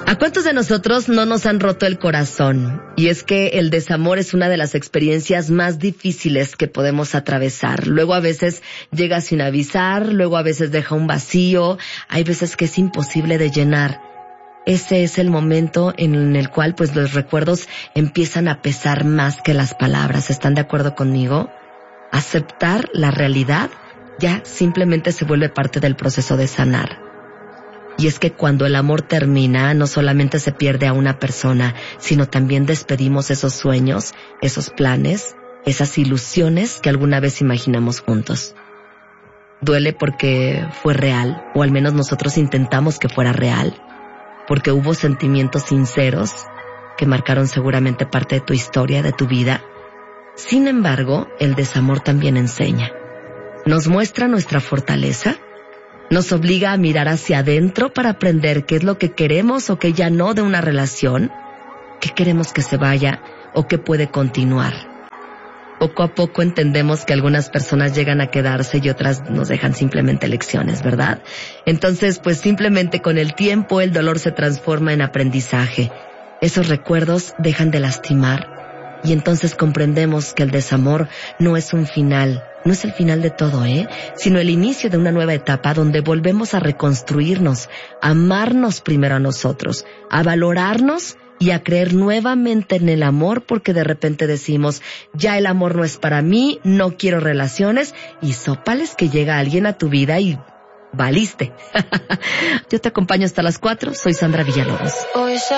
¿A cuántos de nosotros no nos han roto el corazón? Y es que el desamor es una de las experiencias más difíciles que podemos atravesar. Luego a veces llega sin avisar, luego a veces deja un vacío, hay veces que es imposible de llenar. Ese es el momento en el cual pues los recuerdos empiezan a pesar más que las palabras. ¿Están de acuerdo conmigo? Aceptar la realidad ya simplemente se vuelve parte del proceso de sanar. Y es que cuando el amor termina, no solamente se pierde a una persona, sino también despedimos esos sueños, esos planes, esas ilusiones que alguna vez imaginamos juntos. Duele porque fue real, o al menos nosotros intentamos que fuera real, porque hubo sentimientos sinceros que marcaron seguramente parte de tu historia, de tu vida. Sin embargo, el desamor también enseña. Nos muestra nuestra fortaleza, nos obliga a mirar hacia adentro para aprender qué es lo que queremos o qué ya no de una relación, qué queremos que se vaya o qué puede continuar. Poco a poco entendemos que algunas personas llegan a quedarse y otras nos dejan simplemente lecciones, ¿verdad? Entonces, pues simplemente con el tiempo el dolor se transforma en aprendizaje. Esos recuerdos dejan de lastimar y entonces comprendemos que el desamor no es un final. No es el final de todo, sino el inicio de una nueva etapa donde volvemos a reconstruirnos, a amarnos primero a nosotros, a valorarnos y a creer nuevamente en el amor porque de repente decimos, ya el amor no es para mí, no quiero relaciones y sópales que llega alguien a tu vida y valiste. Yo te acompaño hasta las 4, soy Sandra Villalobos.